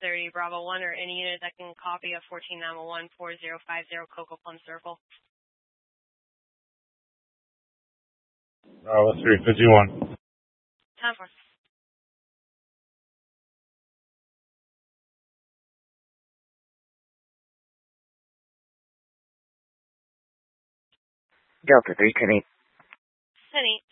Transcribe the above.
30 Bravo 1 or any unit that can copy a 14911-4050 Cocoa Plum Circle. Let's 351. 10-4. Delta 3, 10-8. 10-8.